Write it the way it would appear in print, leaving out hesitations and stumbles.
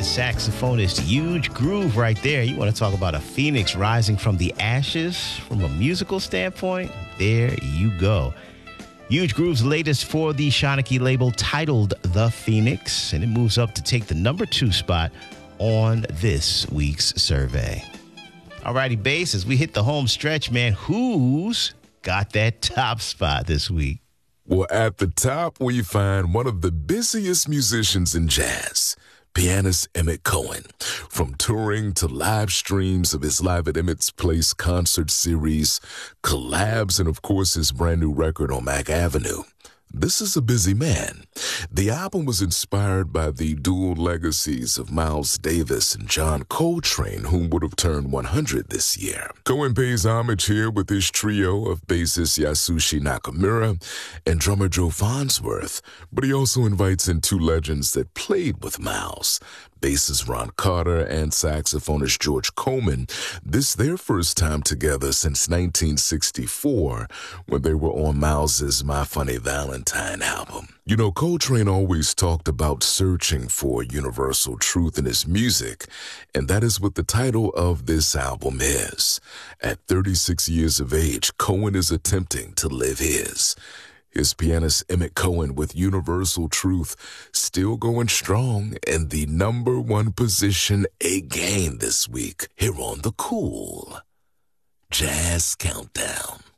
saxophonist Huge Groove right there. You want to talk about a phoenix rising from the ashes from a musical standpoint? There you go. Huge Groove's latest for the Shanachie label titled The Phoenix, and it moves up to take the number 2 spot on this week's survey. Alrighty, Bass, as we hit the home stretch, man, who's got that top spot this week? Well, at the top, we find one of the busiest musicians in jazz, pianist Emmett Cohen. From touring to live streams of his Live at Emmett's Place concert series, collabs, and of course his brand new record on Mack Avenue. This is a busy man. The album was inspired by the dual legacies of Miles Davis and John Coltrane, who would have turned 100 this year. Cohen pays homage here with his trio of bassist Yasushi Nakamura and drummer Joe Farnsworth, but he also invites in 2 legends that played with Miles, bassist Ron Carter and saxophonist George Coleman. This their first time together since 1964, when they were on Miles's My Funny Valentine album. You know, Coltrane always talked about searching for universal truth in his music, and that is what the title of this album is. At 36 years of age, Cohen is attempting to live his. Here's pianist Emmett Cohen with Universal Truth, still going strong in the number 1 position again this week here on the Cool Jazz Countdown.